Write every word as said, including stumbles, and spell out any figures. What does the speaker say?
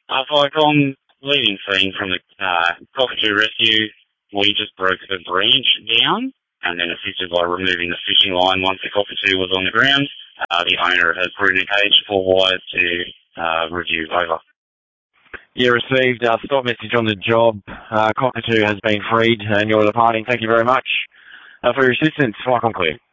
Uh, like on leaving scene from the uh, cockatoo rescue, we just broke the branch down and then assisted by removing the fishing line once the cockatoo was on the ground. Uh, the owner has put in a cage for wires to uh, review over. You received a stop message on the job. Uh, cockatoo has been freed and you're departing. Thank you very much uh, for your assistance. Welcome, Clear.